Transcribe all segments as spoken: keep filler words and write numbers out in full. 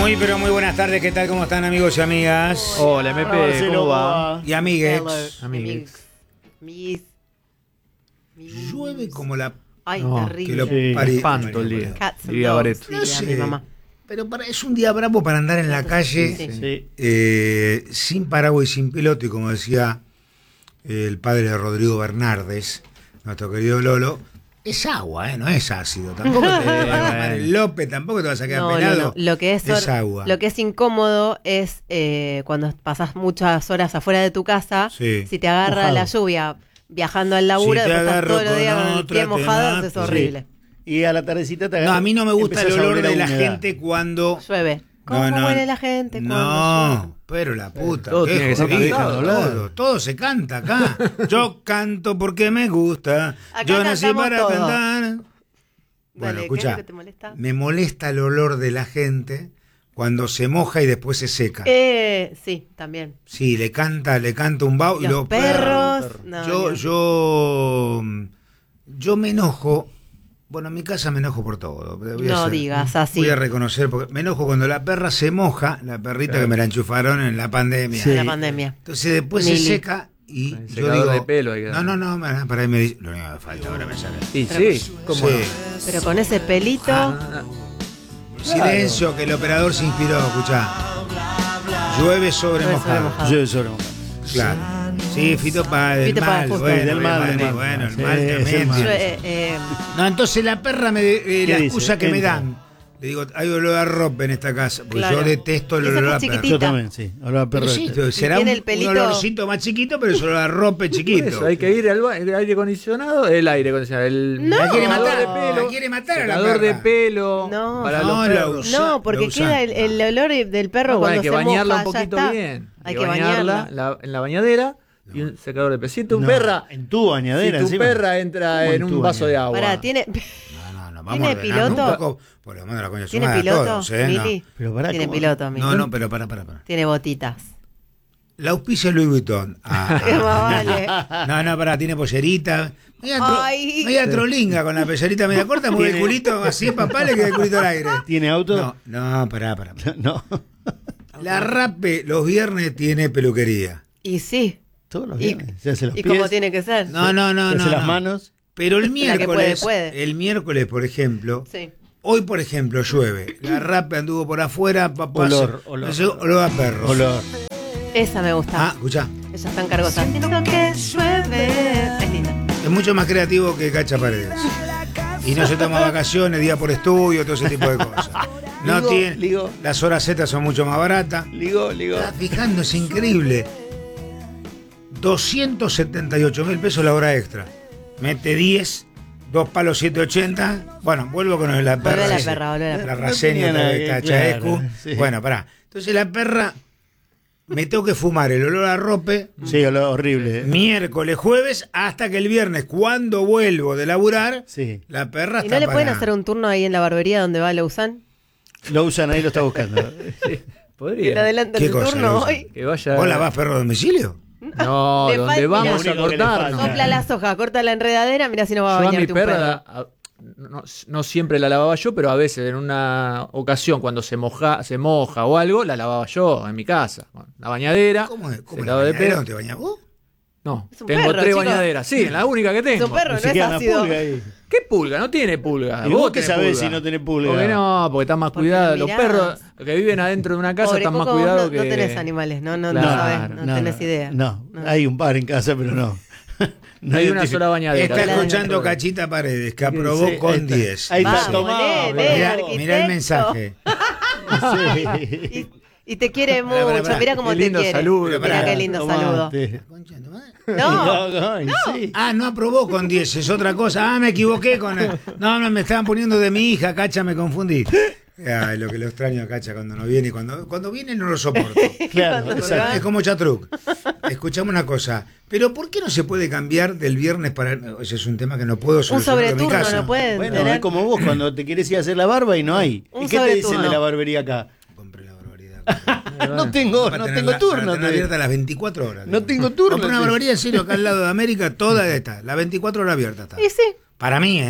Muy, pero muy buenas tardes. ¿Qué tal? ¿Cómo están, amigos y amigas? Hola, M P, ¿cómo va? Y amigues. Amigues. Mis. Llueve como la... Ay, No, terrible. que lo Sí, pari- espanto el día. Cats and Diría dogs, Bareto. diría No sé, mi mamá. pero para, es un día bravo para andar en la calle Sí. Sí. eh, sin paraguas y sin piloto. Y como decía eh, el padre de Rodrigo Bernardes, nuestro querido Lolo, es agua, ¿eh? No es ácido. Tampoco te va a tomar el López, tampoco te vas a quedar No, no, pelado. no. Lo que es, Es hor- agua. Lo que es incómodo es eh, cuando pasas muchas horas afuera de tu casa, Sí. si te agarra Mojado. la lluvia viajando al laburo, Si te después estás agarro todos los días con con el otra, pie te mojado, mato. es horrible. Y a la tardecita te No, agarra- a mí no me gusta el empezás a olor oler a de la humedad. gente cuando... Llueve. ¿Cómo No, no, huele la gente cuando llueve? No, pero la puta. Todo qué tiene que ser jodido, cantado, todo, todo se canta acá. Yo canto porque me gusta. Acá Yo nací cantamos para todo. cantar. Bueno, Dale, ¿qué es escucha, lo que te molesta? me molesta el olor de la gente cuando se moja y después se seca. Eh, sí, también. Sí, le canta, le canta un bau y Los los perros. No, yo, no. yo, yo me enojo. Bueno, en mi casa me enojo por todo. Voy a No ser- digas así. Voy a reconocer, porque me enojo cuando la perra se moja, la perrita Claro. que me la enchufaron en la pandemia. Sí. En la pandemia. Entonces después Mili. se seca y Con el yo secador digo... de pelo hay que no, dar. no, no, para, para ahí me dice... Lo único que me falta ahora me sale. Y sí, ¿cómo Sí. no? Pero con ese pelito. Ah, Silencio, que el operador se inspiró, escuchá. Llueve sobre Llueve sobre mojado. mojado. Yo solo. Claro. Sí, Fito para del Fito Páez, mal, justo. bueno, Del mal, bueno, del mal. bueno, el Sí, mal es el también. mal. Yo, eh, eh, No, entonces la perra me eh, ¿Qué la dice? excusa que me Entra. dan. Le digo, hay olor a ropa en esta casa, porque Claro. yo detesto el Y esa olor que a es perro. chiquitita. Yo también, sí. Ahora perro. Pero sí, será tiene un, el pelito- un olorcito más chiquito, pero es olor a ropa chiquito. Eso, hay que ir al ba- el aire acondicionado, el aire acondicionado, el No. La quiere secador matar, de pelo, la quiere matar a la secador de perra. pelo No. para No, los la perros. usa- no, porque lo usan. queda el, el olor del perro No, bueno, cuando hay que se bañarla moja, un ya poquito está. bien. Hay que bañarla bañarla. la- en la bañadera y un secador de pelo. Si tu No, perra, en tu bañadera si tu encima. perra entra ¿Cómo en en tu un vaso de agua. Pará, tiene, No, no, no, vamos ¿Tiene a ordenar piloto? un poco, por lo menos la coña ¿tiene sumada a piloto, todos, ¿eh? No. Mili? Pero pará, Tiene ¿cómo? piloto, Mili. No, no, pero para, para, para. Tiene botitas. La auspicia Louis Vuitton. Ah, Qué vale. no, no, pará, tiene pollerita. Media, tro- Ay. media trolinga con la pollerita media corta, mueve el Tiene- culito así, papá, le queda el culito al aire. ¿Tiene auto? No, no, pará, pará. pará. No. La Rape los viernes tiene peluquería. Y sí. Todos los Y, viernes. Se hace los y pies, como tiene que ser. No, no, no, se no. hace las no. manos. Pero el La que miércoles, puede, puede. el miércoles, por ejemplo, Sí. hoy, por ejemplo, llueve. La Rape anduvo por afuera, papá. Olor, se- olor. se- olor a perros. Olor. Esa me Ah, gusta. escuchá. Ella es tan cargosa. Siento que llueve. Es linda. Es mucho más creativo que Cacha Paredes. Y no se toma vacaciones, día por estudio, todo ese tipo de cosas. No Ligo, tiene. ligo. Las horas Z son mucho más baratas. Ligo, ligo. Estás fijando, es increíble. doscientos setenta y ocho mil pesos la hora extra. Mete diez, dos palos setecientos ochenta. Bueno, vuelvo con la perra. Volvé a la sí. perra, volvé a la perra. La No raseña tenía nada de que- Cachaescu. claro, sí. Bueno, pará. Entonces la perra, me tengo que fumar el olor a rope. Sí, olor horrible. Miércoles, jueves, hasta que el viernes, cuando vuelvo de laburar, Sí. la perra ¿Y está no le pueden para- hacer un turno ahí en la barbería donde va Lausanne? Lo usan ahí, lo está buscando. Que le Podría. adelantan ¿Qué el cosa, turno Lausanne? hoy. Que vaya. ¿Vos la vas perro a domicilio? No, Le donde falta- vamos Lo a único que le cortarnos. falta. Sopla las hojas, corta la enredadera, mira si no va a Yo a bañarte mi un perra, perro. la- a- no, no siempre la lavaba yo, pero a veces en una ocasión cuando se moja, se moja o algo, la lavaba yo en mi casa. Con la bañadera, ¿Cómo es? ¿Cómo es? secador ¿La de bañadera pelo. no te bañas vos? No, Es un tengo perro, tres chicos. bañaderas. Sí, la única que Es tengo. un perro, Ni no es siquiera una ácido. pulga ahí. ¿Qué pulga? No tiene pulga. ¿Y Vos vos qué tenés sabés pulga. si no tenés pulga? Porque no, porque están más Porque cuidados. Los mirás. perros que viven adentro de una casa Pobre están más Coco, vos cuidados no, que. no tenés animales, no, no, Claro, no sabes, no, No, tenés no, idea. No, hay un par en casa, pero no. No hay una identific- sola bañadera. Está la escuchando dentro. Cachita Paredes, que aprobó Sí, con ahí está. diez. Ahí está, Vamos, tomá, lee, bro. lee, Mirá, arquitecto. mirá el mensaje. Sí. Y, y te quiere Pará, pará, mucho, pará. mira cómo Qué te lindo quiere. saludo, Mira pará. qué lindo saludo. Tomate. Concha de tu madre. No, No, no, sí. Ah, no aprobó con diez, es otra cosa. Ah, me equivoqué con... No, no, me estaban poniendo de mi hija, Cacha, me confundí. Ay, lo que lo extraño a Cacha cuando no viene. Cuando, cuando viene no lo soporto. Claro, Cuando exacto. va. Es como Chatruc. Escuchame una cosa. Pero ¿por qué no se puede cambiar del viernes para... Ese es un tema que no puedo un solucionar en mi sobreturno casa. no pueden Bueno, tener. es como vos cuando te querés ir a hacer la barba y no hay. Un ¿Y qué te dicen sobreturno. de la barbería acá? Compré la barbaridad. No tengo, Para no tenerla- tengo para turno. tenerla te- abierta a las veinticuatro horas. No tengo turno, Compré una te- barbería en serio acá al lado de América, toda esta. Las veinticuatro horas abierta está. Y sí, Para mí, ¿eh?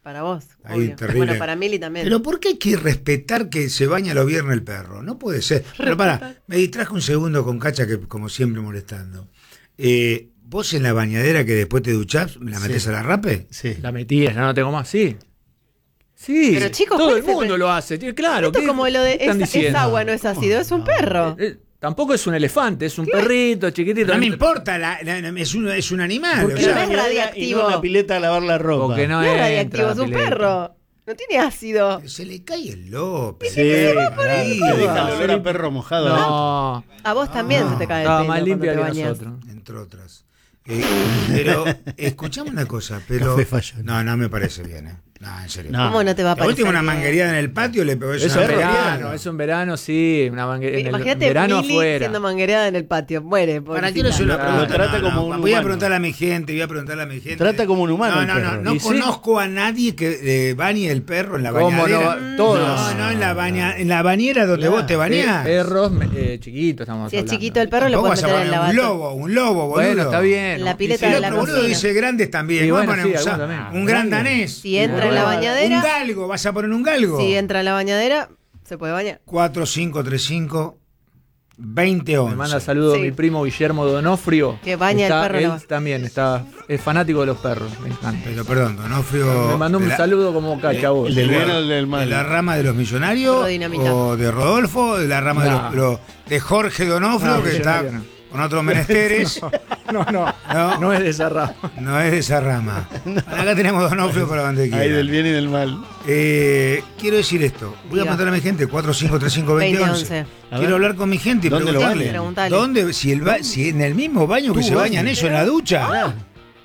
Para vos, Ahí, obvio. terrible. Bueno, para Mili también. Pero ¿por qué hay que respetar que se baña los viernes el perro? No puede ser. Pero para, me distrajo un segundo con Cacha, que como siempre molestando. Eh, ¿Vos en la bañadera que después te duchás, la metés Sí. a la rape? Sí. La metías, ya no tengo más, sí. Sí, Pero, chicos, todo ¿cuál el es el mundo pre- lo hace, tío, claro. Esto ¿qué- como lo de qué están es, es diciendo? agua, no es ácido, es un perro. Eh, tampoco es un elefante, es un perrito chiquitito. No me importa, la- la- es, un, es un animal. ¿Por o qué Pero sea, no es bañadera radiactivo. y no una pileta a lavar la ropa? Porque no, No es entra radiactivo, la es un pileta. perro. No tiene ácido. se le cae el López. Sí, claro, ahí. te deja No, el olor a perro mojado. No, A vos también No, se te cae el estaba pelo más cuando limpia te que bañas. nosotros. Entre otras. Eh, pero, escuchame una cosa, pero... Café Fashion. No, no me parece bien, ¿eh? No, en serio. No. ¿Cómo no te va a La parecer última una bien? manguería en el patio le pegó eso. Eso en una verano, manguería. eso en verano sí, una mangue- en el Imagínate verano Mili afuera. siendo manguereada en el patio. Muere, ¿Para qué pobrecita. no se lo Lo pregunta? trata No, como no, un voy a humano. preguntarle a mi gente, voy a preguntarle a mi gente. Trata como un humano No, el no, no, perro. no ¿Y sí? conozco a nadie que eh, bañe el perro en la ¿Cómo bañadera. no? Todos. No, no, en la baña, en la bañera donde Claro. vos te bañás. Perros eh, chiquitos estamos Si es hablando. chiquito el perro, lo Tampoco puedes vas a meter en poner el un lavato. lobo, un lobo, boludo. Bueno, está bien. La Y pileta si de El la otro boludo cocina. dice grandes también. Y Vos bueno, pones sí, un, algunos sa- también. un gran danés. Si entra en la Bueno, bañadera, Un galgo, vas a poner un galgo. si entra en la bañadera, se puede bañar. cuatro cinco tres cinco veinte once. Me manda saludos Sí. mi primo Guillermo Donofrio. Que baña el Está- perro, Él no. también está, es fanático de los perros, me encanta. Pero perdón, Donofrio. Me mandó un de la- saludo como cacha vos. El del bien o el del mal. ¿De la rama de los millonarios? Rodinamita. ¿O de Rodolfo? ¿De la rama No. de, los, lo- de Jorge Donofrio, No, que está millonario no. con otros menesteres? No, no, No. no es de esa rama. No es de esa rama. Acá tenemos Donofrio para donde quiera. Ahí del bien y del mal. Eh, quiero decir esto. Voy a Diga. preguntar a mi gente, cuatro cinco tres cinco veinte once. veinte once. A Quiero ver. hablar con mi gente y ¿Dónde lo preguntarle. bañan? Preguntale. ¿Dónde? Si, el ba- si en el mismo baño que Tú se bañan bañas. ellos, en la ducha.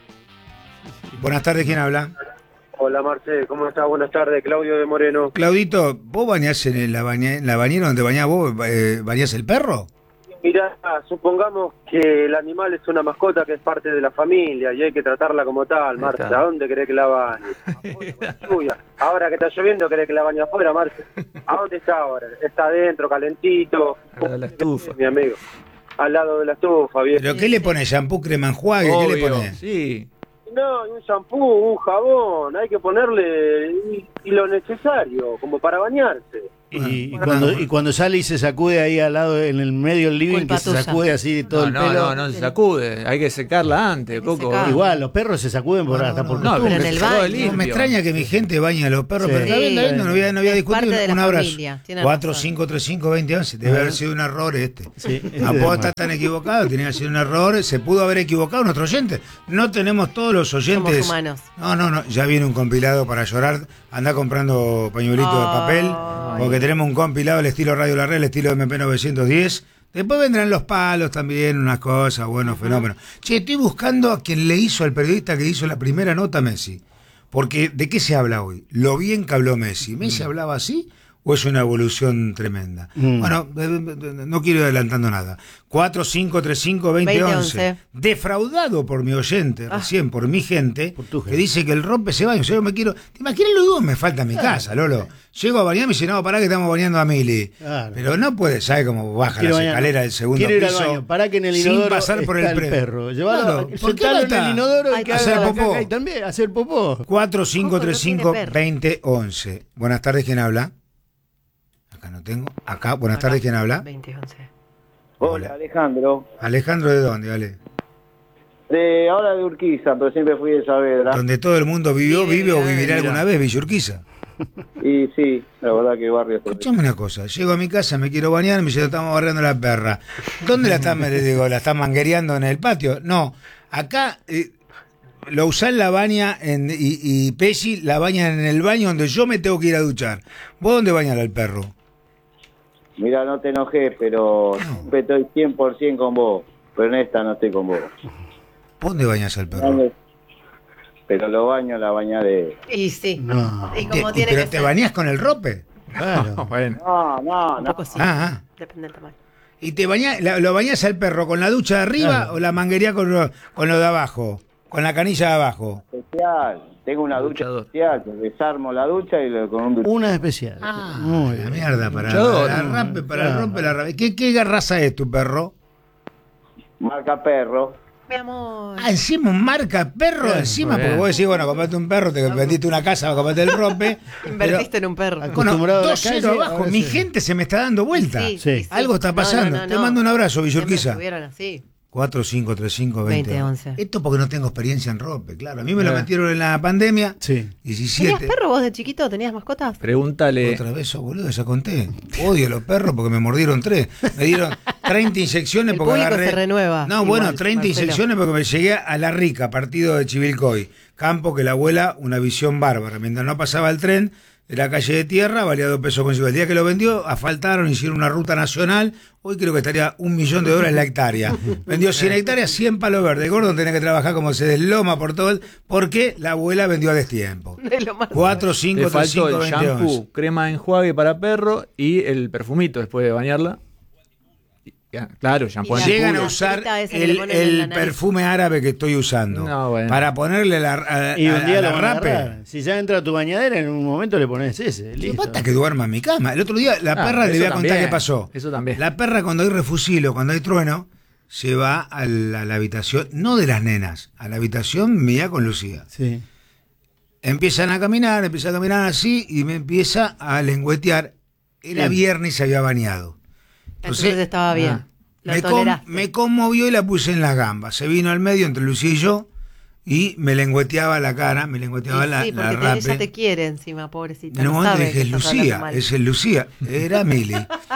Buenas tardes, ¿quién habla? Hola Marce, ¿cómo estás? Buenas tardes, Claudio de Moreno. Claudito, ¿vos bañás en la, baña- en la bañera donde bañás vos, eh, bañás el perro? Mirá, supongamos que el animal es una mascota que es parte de la familia y hay que tratarla como tal, Marce. está. ¿A dónde querés que la bañe? Afuera, con la lluvia. Ahora que está lloviendo, ¿querés que la bañe afuera, Marce? ¿A dónde está ahora? Está adentro, calentito. Al lado de la estufa. Mi amigo. Al lado de la estufa, bien. ¿Pero qué le pones? ¿Shampoo, crema enjuague? ¿Qué le Obvio, pones? sí. No, un shampoo, un jabón, hay que ponerle y, y lo necesario, como para bañarse. Y, y cuando, y cuando sale y se sacude ahí al lado, en el medio del living, Culpa que se tuya. sacude así todo No, el no, pelo. no, no se sacude. Hay que secarla antes, Hay que Coco. secar. Igual, los perros se sacuden por No, hasta no, por No, costumbre. pero en el se sacó de baño. limpio. Me extraña que mi gente bañe a los perros, Sí. pero está bien, está bien, no, no voy a, no voy a Es discutir. parte de la Un abrazo. familia, tiene cuatro razón. cinco tres cinco veinte once. Debe Ajá. haber sido un error este. Sí, este No de puedo mal. estar tan equivocado, tenía que ser un error. Se pudo haber equivocado nuestro oyente. No tenemos todos los oyentes. Somos humanos. No, no, no. Ya viene un compilado para llorar. Anda comprando pañuelitos de papel. Ay. Porque tenemos un compilado al estilo Radio La Red, el estilo M P novecientos diez. Después vendrán los palos también, unas cosas, buenos fenómenos. Che, estoy buscando a quien le hizo, al periodista que hizo la primera nota a Messi. Porque, ¿de qué se habla hoy? Lo bien que habló Messi. ¿Messi hablaba así o es una evolución tremenda? Mm. Bueno, eh, eh, no quiero ir adelantando nada. cuatro cinco tres cinco veinte once. veinte once. Defraudado por mi oyente, recién, por mi gente, Por tu que gente. dice que el rompe se baña. Yo me quiero... ¿Te imaginas lo digo? Me falta en mi casa, Lolo. Llego a bañar y me dice, no, pará que estamos bañando a Mili. Claro. Pero no puede, ¿sabe cómo baja Quiero las bañar. escaleras del segundo Quiero ir al piso? baño. Pará que en el sin inodoro pasar por el, está el pre- perro. Llevalo, Claro, ¿por qué sentalo no en está? el inodoro Ay, y que hacer haga la popó. caca y también hacer popó. cuatro cinco tres cinco Coco no tiene veinte once. Buenas tardes, ¿quién habla? Acá no tengo. Acá, buenas tardes, ¿quién habla? veinte once. Hola Alejandro, Alejandro, ¿de dónde? Vale. de ahora de Urquiza, pero siempre fui de Saavedra. Donde todo el mundo vivió, Vive, vive o vive, vivirá mira. alguna vez, Villa Urquiza. Y sí, la verdad que barrio estoy. Escuchame una cosa, llego a mi casa, me quiero bañar, me dice, estamos barriendo la perra. ¿Dónde la están, le digo, la están manguereando en el patio? No, acá eh, lo usán la baña en, y, y Pesci la bañan en el baño donde yo me tengo que ir a duchar. ¿Vos dónde bañan al perro? Mira, no te enojes, pero siempre estoy cien por ciento con vos, pero en esta no estoy con vos. ¿Vos dónde bañas al perro? Pero lo baño la bañadera. Y sí. No. Y Te- como y- tiene ¿Pero que te ser. bañás con el rope? Claro. Bueno. No, no, Un no. poco sí. Ah, ah. Depende del tamaño. ¿Y te bañás, la- lo bañás al perro con la ducha de arriba Claro. o la manguería con lo, con lo de abajo? Con la canilla de abajo. Especial. Tengo una ducha Duchador. especial, que desarmo la ducha y lo, con un ducha. Una especial. Ah, Muy la bien. mierda, para, Luchador. para, la rape, para el Claro. rompe la rape. ¿Qué, ¿Qué raza es tu perro? Marca perro. Mi amor. Ah, encima un marca perro, Claro, encima, muy porque bien. vos decís, bueno, compraste un perro, te vendiste una casa, compraste el rompe. Invertiste en un perro. Bueno, Acostumbrado a la dos cero calle, abajo, ahora mi sí. gente se me está dando vuelta. Sí, Sí. sí, sí. Algo está No, pasando. no, no, Te no. mando un abrazo, Siempre Villurquiza. estuvieron así. cuatro cinco tres cinco veinte veinte once. Esto porque no tengo experiencia en rope, claro. A mí me lo Ah. metieron en la pandemia. Sí. ¿Tenías diecisiete. perro vos de chiquito? ¿Tenías mascotas? Pregúntale. Otra vez, oh, boludo, ya conté. Odio los perros porque me mordieron tres. Me dieron treinta inyecciones El porque público agarré. se renueva. No, Igual, bueno, treinta Marcelo. inyecciones porque me llegué a La Rica, partido de Chivilcoy. Campo que la abuela, una visión bárbara. Mientras no pasaba el tren, era calle de tierra, valía dos pesos con cincuenta. El día que lo vendió, asfaltaron, hicieron una ruta nacional. Hoy creo que estaría un millón de dólares la hectárea. Vendió cien hectáreas, cien palos verdes. Gordon tenía que trabajar como se desloma por todo el. Porque la abuela vendió a destiempo. De lo más- cuatro cinco Le tres cinco faltó el veinte once. shampoo, crema de enjuague para perro y el perfumito después de bañarla. Y- ya, Claro, shampoo Y en la- Llegan a la usar curita esa que le el, ponen en el la nariz. perfume árabe que estoy usando No, bueno. para ponerle la, a, Y a- un día a lo la van a rape. agarrar. Si ya entra a tu bañadera, en un momento le pones ese. Lo Listo. basta que duerma en mi cama. El otro día la Ah, perra, le eso voy a contar también, qué pasó. eso también. La perra cuando hay refusilo, cuando hay trueno, se va a la, a la habitación, no de las nenas, a la habitación mía con Lucía. Sí. Empiezan a caminar, empieza a caminar así y me empieza a lengüetear. Era Bien. viernes y se había bañado. Entonces estaba bien. ah, Lo Me, con- toleraste. me conmovió y la puse en las gambas. Se vino al medio entre Lucía y yo y me lengüeteaba la cara, me lengüeteaba Y la, sí, la porque te- rape. ella te quiere encima, pobrecita. En un no momento sabe dije, que es estás hablando Lucía, mal. es el Lucía. Era Mili.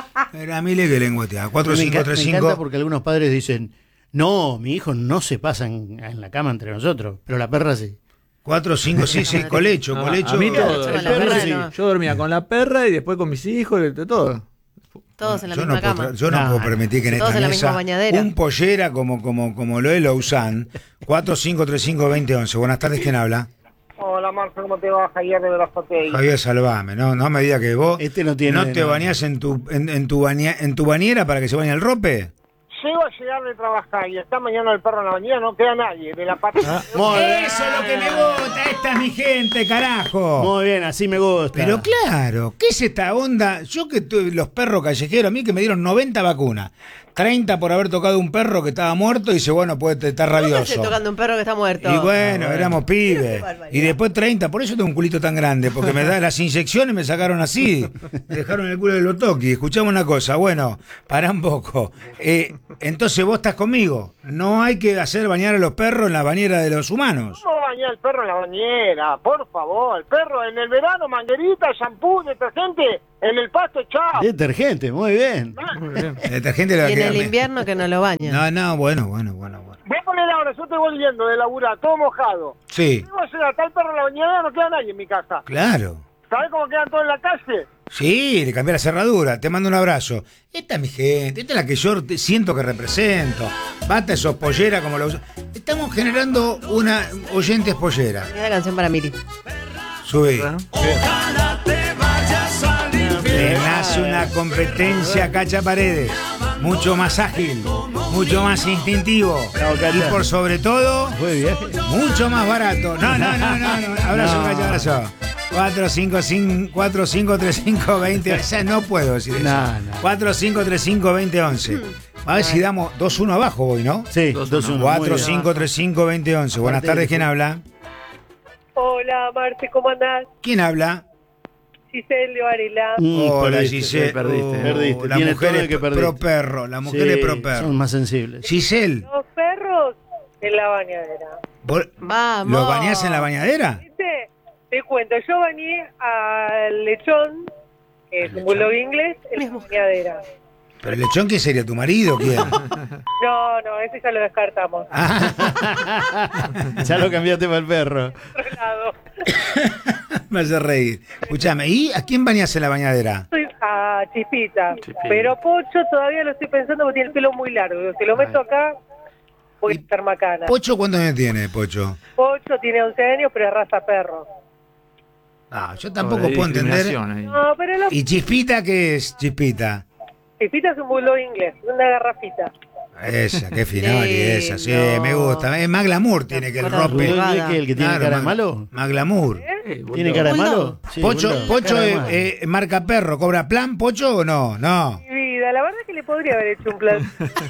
Era Mili que lengüeteaba. cuatro Me, cinco enca- tres me cinco encanta porque algunos padres dicen, no, mi hijo no se pasa en, en la cama entre nosotros, pero la perra sí. cuatro cinco sí, sí, colecho, no, colecho. a mí todo. Con El la perro perra sí. no. Yo dormía con la perra y después con mis hijos, de de todo. Todos en la yo misma no puedo, cama. tra- yo no No, puedo no. permitir que en Todos esta en la misma mesa bañadera. un pollera como, como, como lo es Lausanne. cuatro cinco tres cinco veinte once. Buenas tardes, ¿quién habla? Hola, Marcelo, ¿cómo te va? Javier de Berazategui. Javier, salvame. No, no me digas que vos Este no tiene te nada. bañás en tu, en, en tu baña- en tu bañera para que se bañe el rope. Llego a llegar de trabajar y está mañana el perro en la bañera, no queda nadie de la parte. Muy bien. Eso es lo que me gusta, esta es mi gente, carajo. Muy bien, así me gusta. Pero claro, ¿qué es esta onda? Yo que tuve los perros callejeros, a mí que me dieron noventa vacunas, treinta por haber tocado un perro que estaba muerto y dice, bueno, puede estar ¿Cómo haces rabioso. tocando un perro que está muerto? Y bueno, éramos pibes. barbaridad. Y después treinta, por eso tengo un culito tan grande, porque me da las inyecciones me sacaron así. Me dejaron el culo de Lotoki. Escuchamos una cosa, bueno, pará un poco. Eh, entonces vos estás conmigo. No hay que hacer bañar a los perros en la bañera de los humanos. ¿Cómo bañar el perro en la bañera? Por favor, el perro en el verano, manguerita, shampoo, detergente, en el pasto, chao. Detergente, muy bien. El detergente le va a Y en quedar el bien. invierno que no lo bañan. No, no, bueno, bueno, bueno, bueno. Voy a poner ahora, yo te voy yendo de laburar, todo mojado. Sí, Llego a llegar, está el perro en la bañera, no queda nadie en mi casa. claro. ¿Sabés cómo quedan todos en la calle? Sí, le cambié la cerradura, te mando un abrazo. Esta es mi gente, esta es la que yo te- siento que represento. Bata esos polleras como los... Estamos generando una oyentes pollera. Mira la canción para Miri. Subí. ¿verdad? Le nace una competencia Cacha Paredes, mucho más ágil, mucho más instintivo Chao, Cacha. y por sobre todo, Fue viaje. mucho más barato. No, no, no, no, no. Abrazo, No. Cacha, abrazo. cuatro cinco cinco cuatro cinco tres cinco veinte. O sea, no puedo decir eso. No, no. cuatro cinco tres cinco veinte once. A ver si damos dos uno abajo hoy, ¿no? Sí, Dos, dos uno. uno. cuatro cinco tres cinco veinte once. Buenas Aparte tardes, de- ¿quién habla? Hola, Marte, ¿cómo andás? ¿Quién habla? Giselle de Varela. Hola, perdiste, Giselle. perdiste. Oh, Perdiste. La Tiene mujer todo es de que pro perdiste. perro. La mujer Sí, es pro perro. son más sensibles. Giselle, Los perros en la bañadera. ¿vos Vamos. ¿los bañás en la bañadera? ¿Viste? Te cuento, yo bañé al lechón, que es un bulldog inglés, en la bañadera. ¿Pero el lechón quién sería? ¿Tu marido? ¿Quién? No, no, ese ya lo descartamos. Ya lo cambiaste para el perro. Otro lado. Me hace reír. Escuchame, ¿y a quién bañás en la bañadera? Soy a Chispita. Chispita. Pero Pocho todavía lo estoy pensando porque tiene el pelo muy largo. Si lo meto acá, voy a estar macana. ¿Pocho cuántos años tiene, Pocho? Pocho tiene once años, pero es raza perro. Ah, yo tampoco Hay puedo entender. discriminación ahí. No, pero los ¿Y Chispita qué es, Chispita? Chispita es un bulldog inglés, una garrafita. Esa, qué finori Lindo. esa, sí, me gusta. Es más glamour tiene que el Cara rope. arrugada. ¿Es que el que tiene Claro, cara de más- malo? Más glamour. Eh, ¿Tiene bulldog. cara de Bulldog. malo? Sí, Pocho, bulldog. Pocho Cara de eh, malo. eh, marca perro, ¿cobra plan, Pocho o no? No. Mi vida, la verdad que le te podría haber hecho un plan.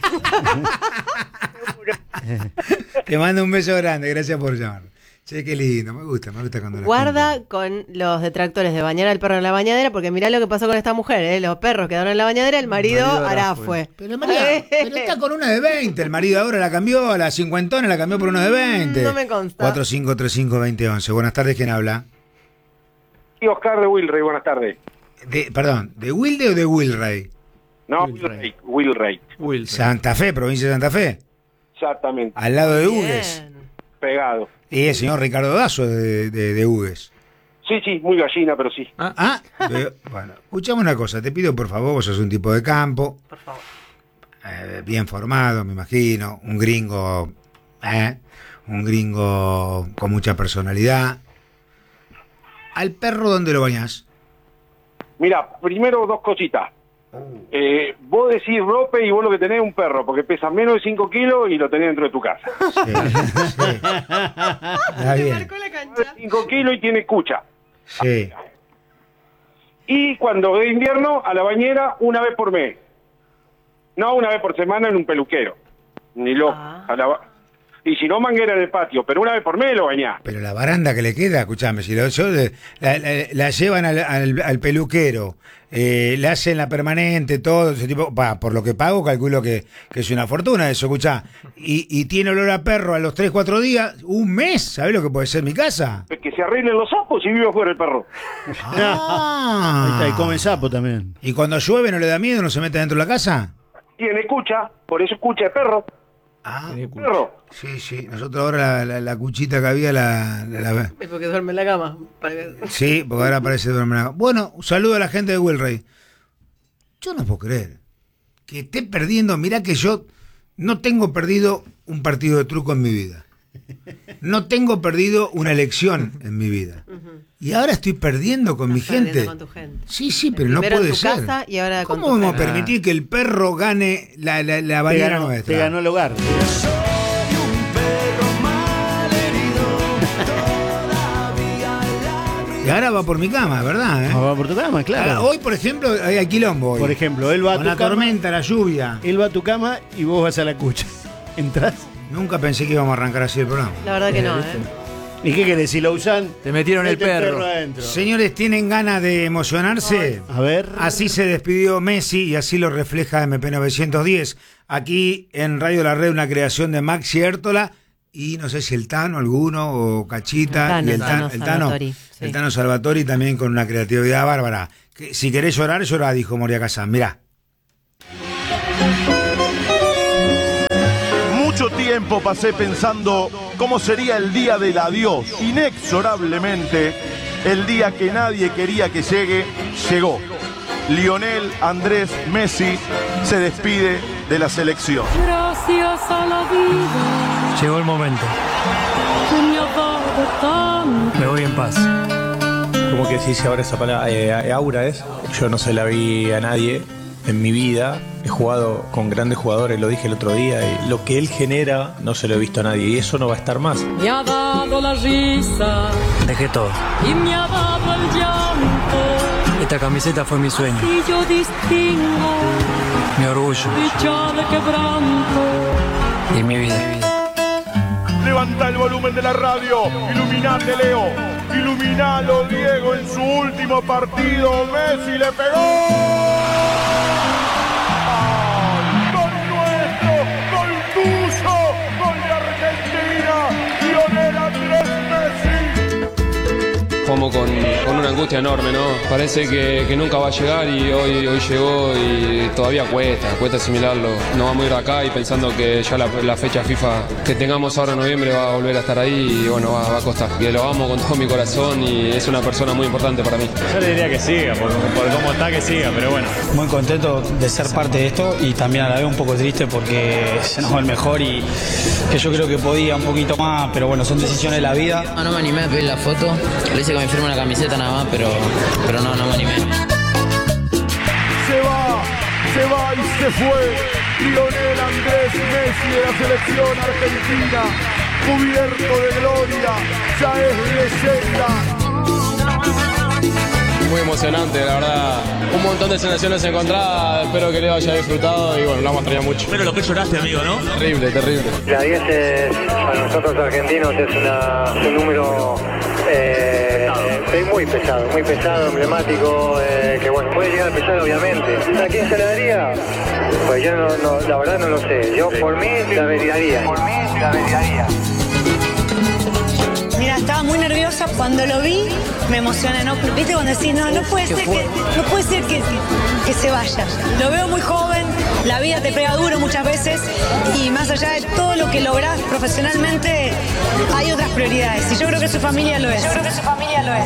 Te mando un beso grande, gracias por llamar. Che, qué lindo, me gusta, me gusta cuando la Guarda gente- con los detractores de bañar al perro en la bañadera, porque mirá lo que pasó con esta mujer, ¿eh? Los perros quedaron en la bañadera, el marido, marido hará hará fue. fue. Pero María, pero está con una de veinte, el marido ahora la cambió, a la cincuentona la cambió por una de veinte. No me consta. cuatro cinco tres cinco dos cero uno uno. Buenas tardes, ¿quién habla? Y Oscar de Wilray, buenas tardes. De, perdón, ¿de Wilde o de Wilray? No, Wilray. Wilray. Wilray. Wilson. Santa Fe, provincia de Santa Fe, Exactamente. al lado de Hugues. Bien. Pegado. Y el señor Ricardo Dazo de, de, de Hugues. Sí, sí, muy gallina, pero sí. Ah, de- bueno, escuchame una cosa, te pido por favor, vos sos un tipo de campo, Por favor. eh, bien formado, me imagino, un gringo, eh, un gringo con mucha personalidad. ¿Al perro dónde lo bañás? Mira, primero dos cositas. Eh, vos decís rope y vos lo que tenés es un perro, porque pesa menos de cinco kilos y lo tenés dentro de tu casa. Sí, sí. Está bien, cinco kilos y tiene cucha. sí. Y cuando es invierno, a la bañera una vez por mes. No una vez por semana en un peluquero. Ni loco. Ah. A la ba- Y si no, manguera en el patio, pero una vez por mes lo bañás. Pero la baranda que le queda, escuchame, si lo, yo, le- la, la- la llevan al, al- al peluquero, eh, le hacen la permanente, todo ese tipo, pa, por lo que pago, calculo que, que es una fortuna eso, escuchá. Y, y tiene olor a perro a los tres, cuatro días, un mes, ¿sabés lo que puede ser mi casa? Que se arreglen los sapos y vive afuera el perro. Ah. Ahí está, y come sapo también. ¿Y cuando llueve no le da miedo, no se mete dentro de la casa? Tiene cucha, por eso es cucha de perro. Ah, Tiene cucha. Perro. sí, sí. Nosotros ahora la, la- la cuchita que había la... la- la- Es porque duerme en la cama. para que- Sí, porque ahora parece dormir. Bueno, un saludo a la gente de Wilray. Yo no puedo creer que esté perdiendo. Mirá que yo no tengo perdido un partido de truco en mi vida. No tengo perdido una elección en mi vida. Y ahora estoy perdiendo con mi Estás perdiendo gente. con tu gente. Sí, sí, pero no Primero en puede tu ser. casa y ahora con ¿Cómo tu vamos a gente. permitir que el perro gane la, la, la Te bañera ganó, nuestra? te ganó el hogar. Y ahora va por mi cama, ¿verdad? ¿eh? Ah, va por tu cama, Ah, claro. hoy, por ejemplo, hay quilombo. Hoy. Por ejemplo, él va a Con tu la cama, tormenta, la lluvia. él va a tu cama y vos vas a la cucha. ¿Entrás? Nunca pensé que íbamos a arrancar así el programa. La verdad que no, ¿eh? ¿Y qué querés? Si lo usan, Te metieron el mete perro. adentro. Señores, ¿tienen ganas de emocionarse? A ver. Así se despidió Messi y así lo refleja M P novecientos diez. Aquí en Radio La Red, una creación de Maxi Értola y no sé si el Tano, alguno, o Cachita. El Tano, y el, Tano Tano, el, Tano, Salvatori, sí. el Tano Salvatori también con una creatividad bárbara. Que si querés llorar, llorá, dijo Moria Kazan. Mirá. Mucho tiempo pasé pensando cómo sería el día del adiós. Inexorablemente, el día que nadie quería que llegue, llegó. Lionel Andrés Messi se despide de la selección. Gracias a la vida Llegó el momento. que me ha dado tanto. Me voy en paz. ¿Cómo que se dice ahora esa palabra? Eh, aura es. Yo no se la vi a nadie en mi vida. He jugado con grandes jugadores, lo dije el otro día, y lo que él genera no se lo he visto a nadie. Y eso no va a estar más. Me ha dado la risa Dejé todo. y me ha dado el llanto. Esta camiseta fue mi sueño, Y yo distingo mi orgullo dicha de quebranto. y mi vida. Levanta el volumen de la radio. Iluminate, Leo. Iluminalo, Diego, en su último partido. Messi le pegó. ¡Gol nuestro! ¡Gol tuyo! ¡Gol de Argentina! ¡Lionel Andrés Messi! Como con, con una angustia enorme, ¿no? Parece que, que nunca va a llegar y hoy, hoy llegó y todavía cuesta, cuesta asimilarlo. No vamos a ir de acá y pensando que ya la, la fecha FIFA que tengamos ahora en noviembre va a volver a estar ahí y bueno, va, va a costar. Que lo amo con todo mi corazón y es una persona muy importante para mí. Yo le diría que siga, por, por cómo está que siga, pero bueno. Muy contento de ser parte de esto y también a la vez un poco triste porque se nos va el mejor y que yo creo que podía un poquito más, pero bueno, son decisiones de la vida. No, no me animé a pedir la foto. Le hice que me firme una camiseta nada más, pero, pero no, no me animé. Se va, se va y se fue. Lionel Andrés Messi de la selección argentina. Cubierto de gloria, ya es leyenda. muy emocionante, la verdad. Un montón de sensaciones encontradas, espero que Leo haya disfrutado y bueno, lo vamos a extrañar mucho. Pero lo que lloraste, amigo, ¿no? Terrible, terrible. La diez es, para nosotros argentinos es una, un número eh, eh, muy pesado, muy pesado, emblemático, eh, que bueno, puede llegar a pesar obviamente. ¿A quién se la daría? Pues yo no, no, la verdad no lo sé. Yo por mí la validaría. Por mí la validaría. Mira, estaba muy nerviosa cuando lo vi, me emocioné, ¿no? Viste cuando decís, no, no puede ser que, no puede ser que, que se vaya. Lo veo muy joven, la vida te pega duro muchas veces y más allá de todo lo que lográs profesionalmente, hay otras prioridades y yo creo que su familia lo es. Yo creo que su familia lo es.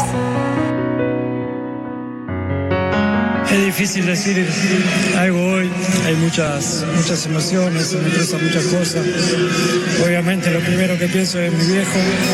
Es difícil decir algo hoy, hay muchas, muchas emociones, me expresan muchas cosas. Obviamente lo primero que pienso es mi viejo.